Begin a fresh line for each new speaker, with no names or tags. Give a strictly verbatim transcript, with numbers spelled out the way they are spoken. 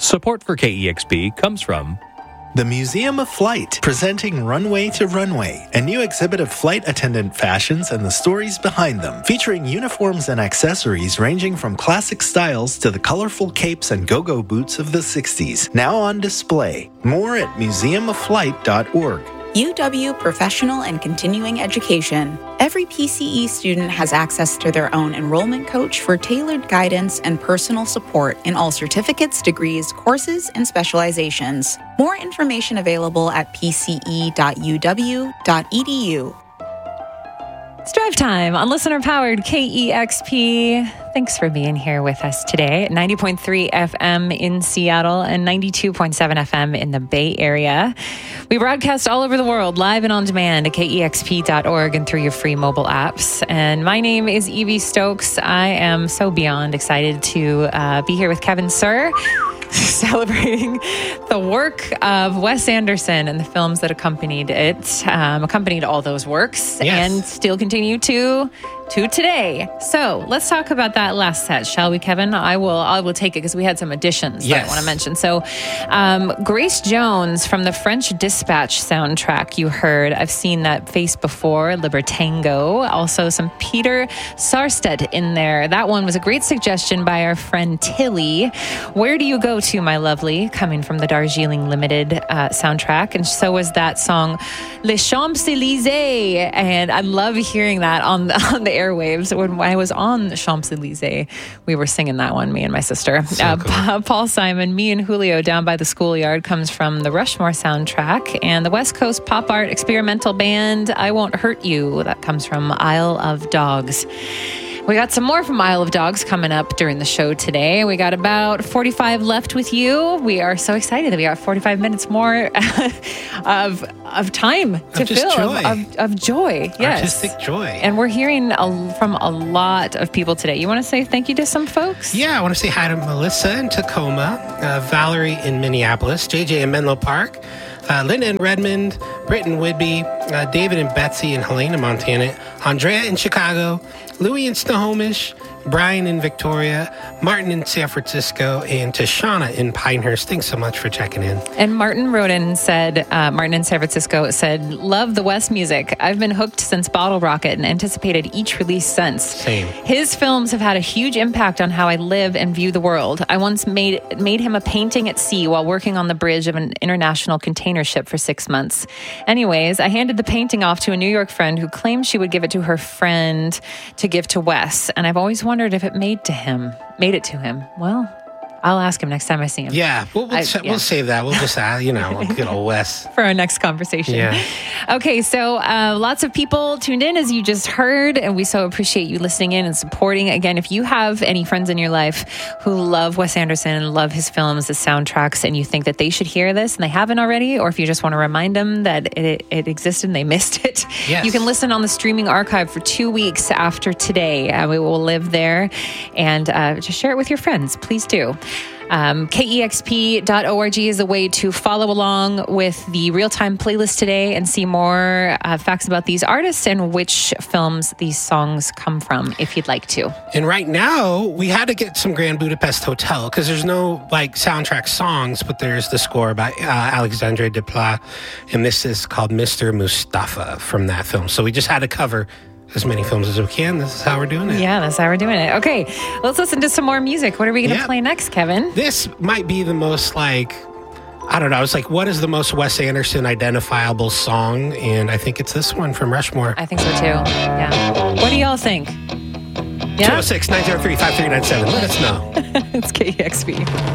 Support for K E X P comes from
the Museum of Flight, presenting Runway to Runway, a new exhibit of flight attendant fashions and the stories behind them, featuring uniforms and accessories ranging from classic styles to the colorful capes and go-go boots of the sixties. Now on display. More at museum of flight dot org.
U W Professional and Continuing Education. Every P C E student has access to their own enrollment coach for tailored guidance and personal support in all certificates, degrees, courses, and specializations. More information available at p c e dot u w dot e d u.
It's drive time on listener-powered K E X P. Thanks for being here with us today at ninety point three F M in Seattle and ninety-two point seven F M in the Bay Area. We broadcast all over the world, live and on demand at k e x p dot org and through your free mobile apps. And my name is Evie Stokes. I am so beyond excited to uh, be here with Kevin Sir, celebrating the work of Wes Anderson and the films that accompanied it, um, accompanied all those works,
yes.
and still continue to to today. So let's talk about that last set, shall we, Kevin? I will I will take it because we had some additions
yes.
that I want to mention. So um, Grace Jones from the French Dispatch soundtrack you heard. I've seen that face before, Libertango. Also some Peter Sarstedt in there. That one was a great suggestion by our friend Tilly. Where do you go to, my lovely? Coming from the Darjeeling Limited uh, soundtrack. And so was that song, Les Champs-Élysées. And I love hearing that on the, on the airwaves. When I was on the Champs-Élysées, we were singing that one, me and my sister.
So
uh,
cool.
Paul Simon, Me and Julio Down by the Schoolyard comes from the Rushmore soundtrack. And the West Coast pop art experimental band I Won't Hurt You, that comes from Isle of Dogs. We got some more from Isle of Dogs coming up during the show today. We got about forty-five left with you. We are so excited that we got forty-five minutes more of of time to
of just
fill.
Joy.
Of, of, of joy. Yes.
Artistic joy.
And we're hearing a, from a lot of people today. You want to say thank you to some folks?
Yeah, I want to say hi to Melissa in Tacoma, uh, Valerie in Minneapolis, J J in Menlo Park, Uh, Linda in Redmond, Britt in Whidbey, uh, David and Betsy in Helena, Montana, Andrea in Chicago, Louie in Snohomish, Brian in Victoria, Martin in San Francisco, and Tashana in Pinehurst. Thanks so much for checking in.
And Martin wrote in and said, uh, Martin in San Francisco said, love the West music. I've been hooked since Bottle Rocket and anticipated each release since.
Same.
His films have had a huge impact on how I live and view the world. I once made made him a painting at sea while working on the bridge of an international container ship for six months. Anyways, I handed the painting off to a New York friend who claimed she would give it to her friend to give to Wes. And I've always wondered if it made to him, made it to him. Well, I'll ask him next time I see him.
Yeah, we'll, we'll,
I,
ch-
yeah.
we'll save that. We'll just, uh, you know, good old Wes.
For our next conversation.
Yeah.
Okay, so uh, lots of people tuned in, as you just heard, and we so appreciate you listening in and supporting. Again, if you have any friends in your life who love Wes Anderson and love his films, his soundtracks, and you think that they should hear this and they haven't already, or if you just want to remind them that it, it existed and they missed it,
yes.
you can listen on the streaming archive for two weeks after today. Uh, we will live there, and uh, just share it with your friends. Please do. Um, K E X P dot org is a way to follow along with the real-time playlist today and see more uh, facts about these artists and which films these songs come from, if you'd like to.
And right now, we had to get some Grand Budapest Hotel because there's no like soundtrack songs, but there's the score by uh, Alexandre Desplat, and this is called Mister Mustafa from that film. So we just had to cover as many films as we can. This is how we're doing it.
Yeah, that's how we're doing it. Okay, let's listen to some more music. What are we going to
Yep.
play next, Kevin?
This might be the most like, I don't know. It's like, what is the most Wes Anderson identifiable song? And I think it's this one from Rushmore.
I think so too. Yeah. What do y'all think?
two
Yeah?
oh six, nine oh three, five three nine seven. Let us know.
It's K E X P.